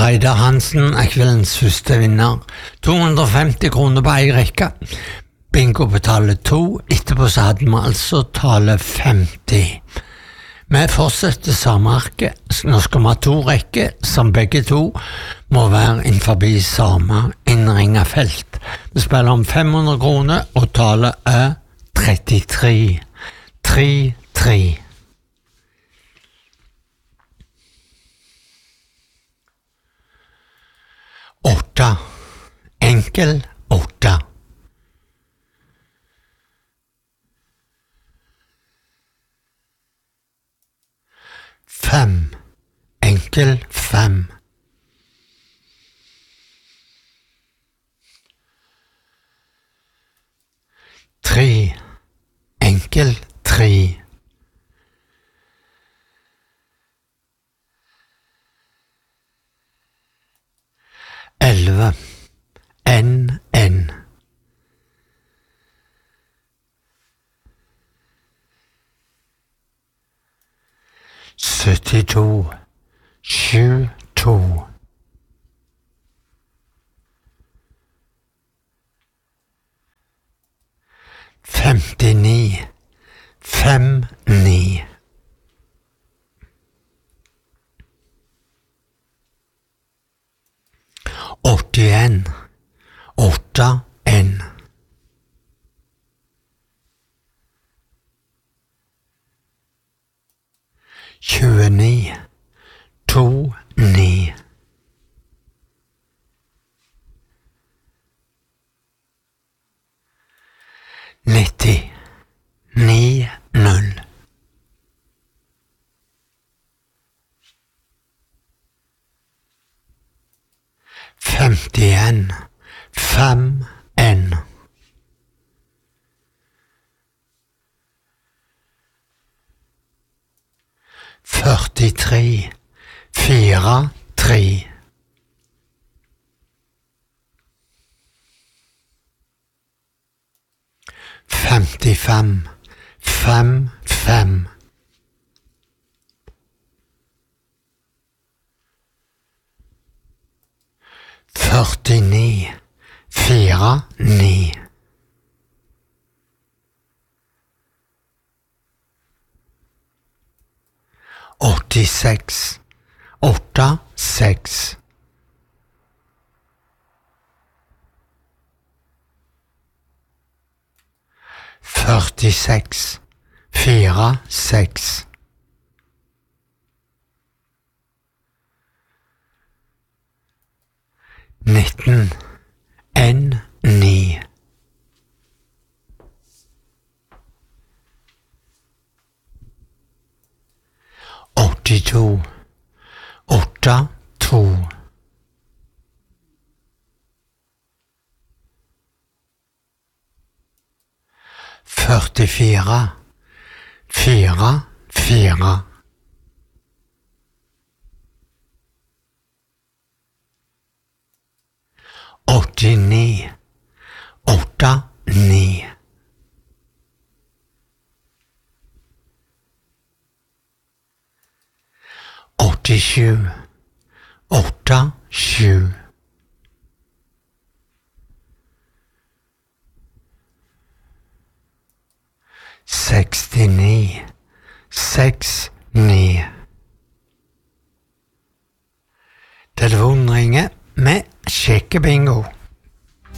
Reidar Hansen er kveldens første vinner. 250 kroner på ei rekke. Bingo betaler 2, etterpå så hadde vi altså tallet 50. Vi fortsetter samme arket. Nå skal vi ha 2 rekker, som begge 2 må være innenfor samme innringet felt. Vi spiller om 500 kroner, og tallet er 33. 3-3. 8. Enkel 8. 5. Enkel 5. 3. Enkel 3. 11. N. 72. 7-2. 59. 5-9. 81. 8-1. 29. 2-9. 90. 9-0. 51. 5-1. 43. 4-3. 55. 5-5. 49. 4-9. 86. 8-6. 46. 4-6. 19. N-9. 82. 8-2. 44. 4-4. 89. 8-9. 87. 8-7. 69. 6-9. Telefonen ringer med sjekkebingo.